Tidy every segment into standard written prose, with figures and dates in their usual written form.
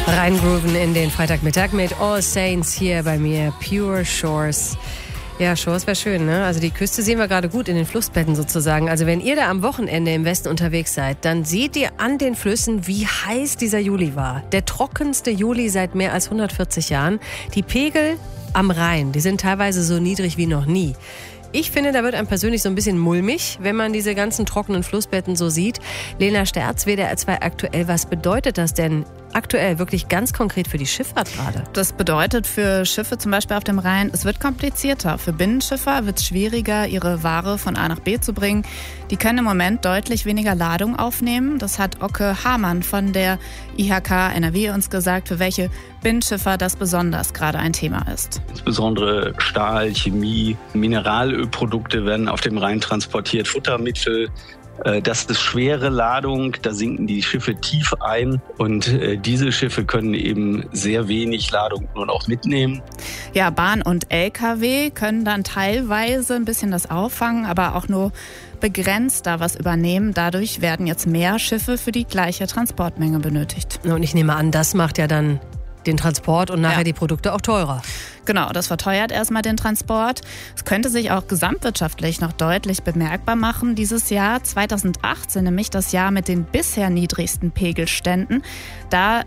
Reingrooven in den Freitagmittag mit All Saints hier bei mir, Pure Shores. Ja, Shores wäre schön, ne? Also die Küste sehen wir gerade gut in den Flussbetten sozusagen. Also wenn ihr da am Wochenende im Westen unterwegs seid, dann seht ihr an den Flüssen, wie heiß dieser Juli war. Der trockenste Juli seit mehr als 140 Jahren. Die Pegel am Rhein, die sind teilweise so niedrig wie noch nie. Ich finde, da wird einem persönlich so ein bisschen mulmig, wenn man diese ganzen trockenen Flussbetten so sieht. Lena Sterz, WDR 2 aktuell, was bedeutet das denn aktuell wirklich ganz konkret für die Schifffahrt gerade? Das bedeutet für Schiffe zum Beispiel auf dem Rhein, es wird komplizierter. Für Binnenschiffer wird es schwieriger, ihre Ware von A nach B zu bringen. Die können im Moment deutlich weniger Ladung aufnehmen. Das hat Oke Hamann von der IHK NRW uns gesagt, für welche Binnenschiffer das besonders gerade ein Thema ist. Insbesondere Stahl, Chemie, Mineralölprodukte werden auf dem Rhein transportiert, Futtermittel. Das ist schwere Ladung, da sinken die Schiffe tief ein und diese Schiffe können eben sehr wenig Ladung nur noch mitnehmen. Ja, Bahn und LKW können dann teilweise ein bisschen das auffangen, aber auch nur begrenzt da was übernehmen. Dadurch werden jetzt mehr Schiffe für die gleiche Transportmenge benötigt. Und ich nehme an, das macht ja dann den Transport und nachher die Produkte auch teurer. Genau, das verteuert erstmal den Transport. Es könnte sich auch gesamtwirtschaftlich noch deutlich bemerkbar machen dieses Jahr. 2018, nämlich das Jahr mit den bisher niedrigsten Pegelständen. Da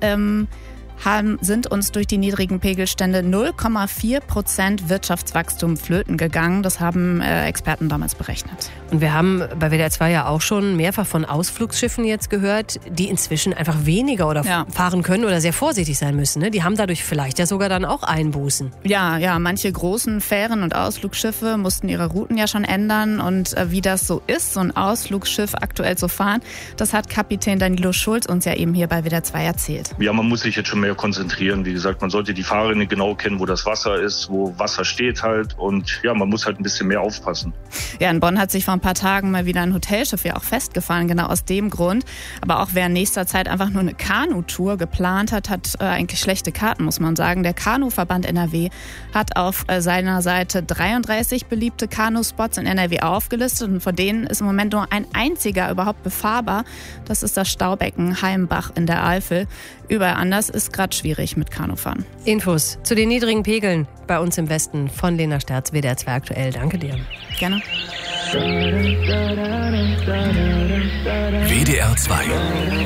sind uns durch die niedrigen Pegelstände 0,4% Wirtschaftswachstum flöten gegangen. Das haben Experten damals berechnet. Und wir haben bei WDR 2 ja auch schon mehrfach von Ausflugsschiffen jetzt gehört, die inzwischen einfach weniger oder fahren können oder sehr vorsichtig sein müssen. Ne? Die haben dadurch vielleicht ja sogar dann auch Einbußen. Ja, manche großen Fähren und Ausflugsschiffe mussten ihre Routen ja schon ändern. Und wie das so ist, so ein Ausflugsschiff aktuell zu fahren, das hat Kapitän Danilo Schulz uns ja eben hier bei WDR 2 erzählt. Ja, man muss sich jetzt schon mehr konzentrieren. Wie gesagt, man sollte die Fahrrinne genau kennen, wo das Wasser ist, wo Wasser steht halt. Und ja, man muss halt ein bisschen mehr aufpassen. Ja, in Bonn hat sich vor ein paar Tagen mal wieder ein Hotelschiff ja auch festgefahren, genau aus dem Grund. Aber auch wer in nächster Zeit einfach nur eine Kanutour geplant hat, hat eigentlich schlechte Karten, muss man sagen. Der Kanuverband NRW hat auf seiner Seite 33 beliebte Kanuspots in NRW aufgelistet und von denen ist im Moment nur ein einziger überhaupt befahrbar. Das ist das Staubecken Heimbach in der Eifel. Überall anders ist gerade schwierig mit Kanufahren. Infos zu den niedrigen Pegeln bei uns im Westen von Lena Sterz, WDR 2 aktuell. Danke dir. Gerne. WDR 2